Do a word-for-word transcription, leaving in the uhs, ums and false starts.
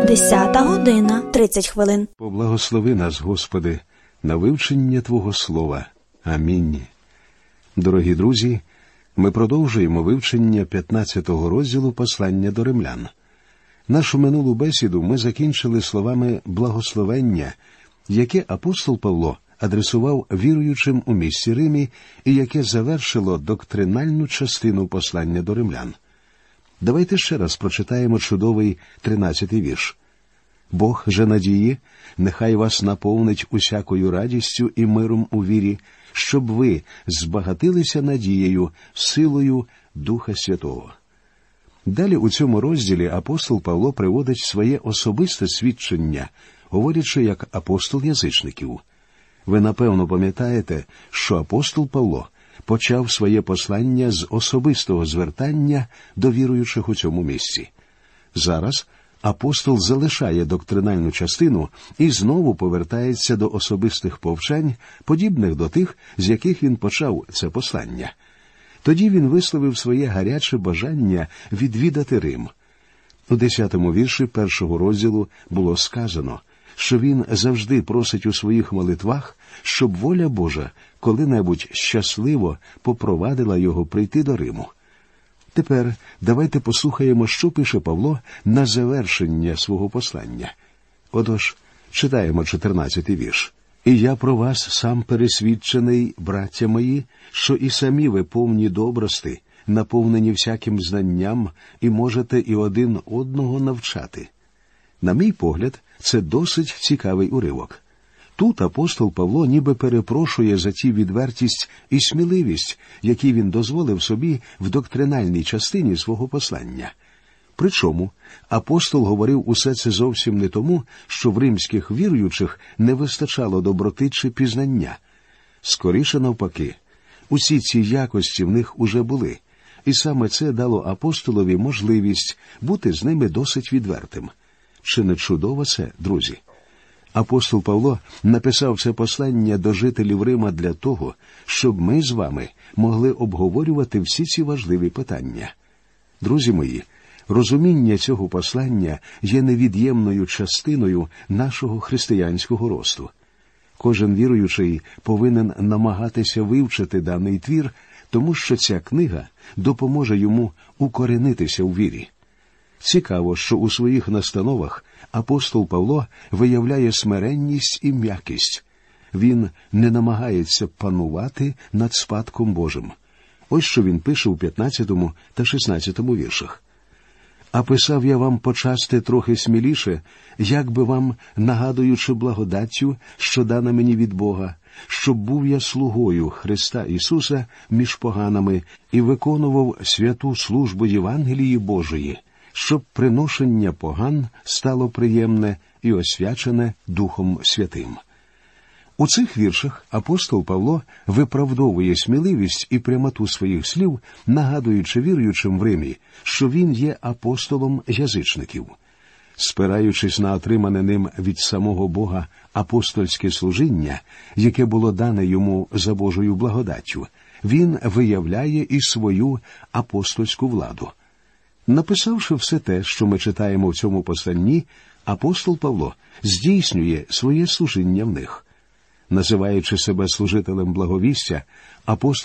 Десята година, тридцять хвилин. Поблагослови нас, Господи, на вивчення Твого Слова. Амінь. Дорогі друзі, ми продовжуємо вивчення п'ятнадцятого розділу послання до римлян. Нашу минулу бесіду ми закінчили словами благословення, яке апостол Павло адресував віруючим у місті Римі і яке завершило доктринальну частину послання до римлян. Давайте ще раз прочитаємо чудовий тринадцятий вірш. «Бог же надії, нехай вас наповнить усякою радістю і миром у вірі, щоб ви збагатилися надією, силою Духа Святого». Далі у цьому розділі апостол Павло приводить своє особисте свідчення, говорячи як апостол язичників. Ви, напевно, пам'ятаєте, що апостол Павло почав своє послання з особистого звертання до віруючих у цьому місці. Зараз апостол залишає доктринальну частину і знову повертається до особистих повчань, подібних до тих, з яких він почав це послання. Тоді він висловив своє гаряче бажання відвідати Рим. У десятому вірші першого розділу було сказано, що він завжди просить у своїх молитвах, щоб воля Божа коли-небудь щасливо попровадила його прийти до Риму. Тепер давайте послухаємо, що пише Павло на завершення свого послання. Отож, читаємо чотирнадцятий вірш. «І я про вас сам пересвідчений, браття мої, що і самі ви повні добрости, наповнені всяким знанням, і можете і один одного навчати». На мій погляд, це досить цікавий уривок. Тут апостол Павло ніби перепрошує за ті відвертість і сміливість, які він дозволив собі в доктринальній частині свого послання. Причому апостол говорив усе це зовсім не тому, що в римських віруючих не вистачало доброти чи пізнання. Скоріше навпаки, усі ці якості в них уже були, і саме це дало апостолові можливість бути з ними досить відвертим. Чи не чудово це, друзі? Апостол Павло написав це послання до жителів Рима для того, щоб ми з вами могли обговорювати всі ці важливі питання. Друзі мої, розуміння цього послання є невід'ємною частиною нашого християнського росту. Кожен віруючий повинен намагатися вивчити даний твір, тому що ця книга допоможе йому укоренитися у вірі. Цікаво, що у своїх настановах апостол Павло виявляє смиренність і м'якість. Він не намагається панувати над спадком Божим. Ось що він пише у п'ятнадцятому та шістнадцятому віршах. «А писав я вам почасти трохи сміліше, як би вам, нагадуючи благодаттю, що дана мені від Бога, щоб був я слугою Христа Ісуса між поганами і виконував святу службу Євангелії Божої, щоб приношення поган стало приємне і освячене Духом Святим». У цих віршах апостол Павло виправдовує сміливість і прямоту своїх слів, нагадуючи віруючим в Римі, що він є апостолом язичників. Спираючись на отримане ним від самого Бога апостольське служіння, яке було дане йому за Божою благодаттю, він виявляє і свою апостольську владу. Написавши все те, що ми читаємо в цьому посланні, апостол Павло здійснює своє служіння в них. Називаючи себе служителем благовістя, апостол